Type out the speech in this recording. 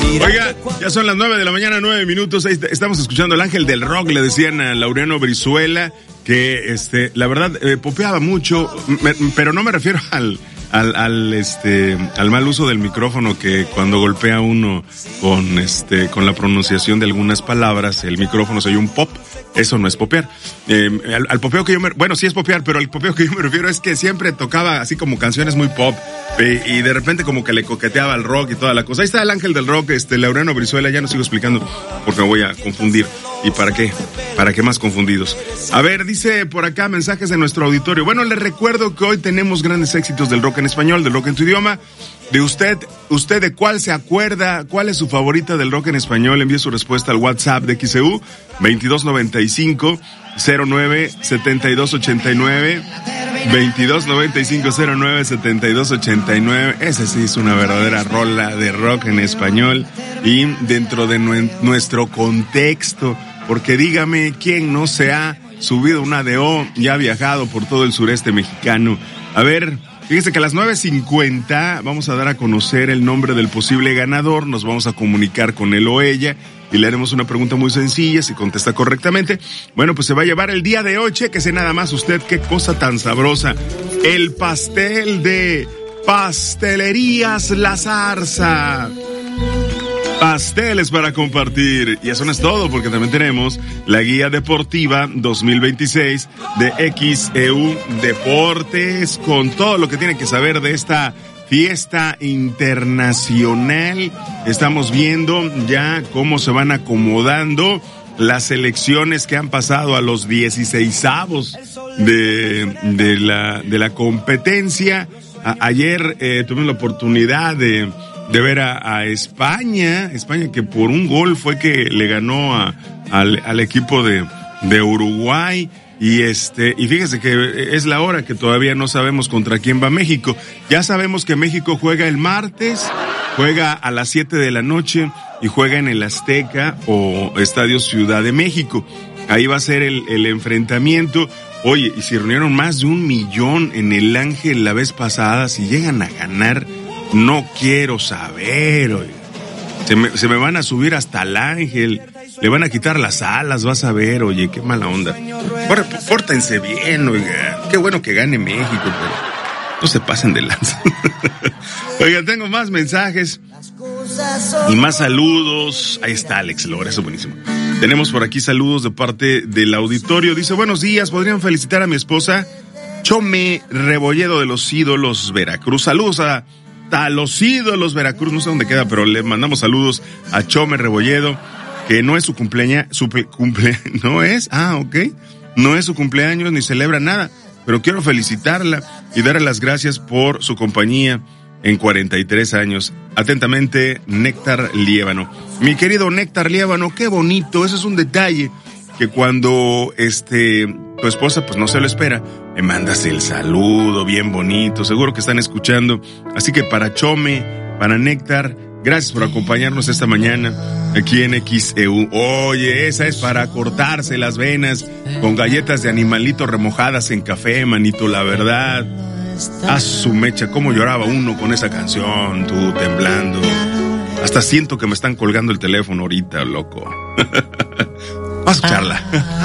Oiga, ya son las 9 de la mañana, 9 minutos. Ahí estamos escuchando El Ángel del Rock. Le decían a Laureano Brizuela que, la verdad, popeaba mucho, pero no me refiero al mal uso del micrófono, que cuando golpea uno con la pronunciación de algunas palabras, el micrófono se oye un pop. Eso no es popear. Al popeo que bueno, sí es popear, pero al popeo que yo me refiero es que siempre tocaba así como canciones muy pop, y de repente como que le coqueteaba al rock y toda la cosa. Ahí está El Ángel del Rock, Laureano Brizuela. Ya no sigo explicando porque me voy a confundir. ¿Y para qué? ¿Para qué más confundidos? A ver, dice por acá mensajes de nuestro auditorio. Bueno, les recuerdo que hoy tenemos grandes éxitos del rock en español, del rock en tu idioma. De usted de cuál se acuerda, cuál es su favorita del rock en español. Envíe su respuesta al WhatsApp de XEU 2295 09 7289 2295 09 7289. Esa sí es una verdadera rola de rock en español y dentro de nuestro contexto, porque dígame quién no se ha subido una DO y ha viajado por todo el sureste mexicano. A ver, fíjese que a las 9:50 vamos a dar a conocer el nombre del posible ganador. Nos vamos a comunicar con él o ella y le haremos una pregunta muy sencilla. Si contesta correctamente, bueno, pues se va a llevar el día de hoy. Chéquese nada más usted qué cosa tan sabrosa. El pastel de Pastelerías La Zarza. Pasteles para compartir. Y eso no es todo, porque también tenemos la guía deportiva 2026 de XEU Deportes, con todo lo que tiene que saber de esta fiesta internacional. Estamos viendo ya cómo se van acomodando las selecciones que han pasado a los 16avos de la competencia. Ayer tuvimos la oportunidad de ver a España que por un gol fue que le ganó al equipo de Uruguay. Y fíjese que es la hora que todavía no sabemos contra quién va México. Ya sabemos que México juega el martes, juega a las 7 de la noche y juega en el Azteca o Estadio Ciudad de México. Ahí va a ser el enfrentamiento. Oye, y se reunieron más de 1 millón en el Ángel la vez pasada. Si llegan a ganar, no quiero saber, oiga. Se me van a subir hasta el Ángel. Le van a quitar las alas, vas a ver, oye, qué mala onda. Pórtense bien, oiga. Qué bueno que gane México, pero no se pasen de lanza. Oiga, tengo más mensajes y más saludos. Ahí está Alex Lora, eso es buenísimo. Tenemos por aquí saludos de parte del auditorio. Dice, buenos días, ¿podrían felicitar a mi esposa Chome Rebolledo de Los Ídolos Veracruz? Saludos a Los Ídolos Veracruz, no sé dónde queda, pero le mandamos saludos a Chome Rebolledo, que no es su cumpleaños, no es su cumpleaños ni celebra nada, pero quiero felicitarla y darle las gracias por su compañía en 43 años. Atentamente, Néctar Liébano. Mi querido Néctar Liébano, qué bonito, eso es un detalle que cuando tu esposa pues no se lo espera, me mandas el saludo bien bonito, seguro que están escuchando. Así que para Chome, para Néctar, gracias por acompañarnos esta mañana aquí en XEU. Oye, esa es para cortarse las venas con galletas de animalito remojadas en café, manito, la verdad. A su mecha, cómo lloraba uno con esa canción, tú temblando. Hasta siento que me están colgando el teléfono ahorita, loco. Vamos a escucharla.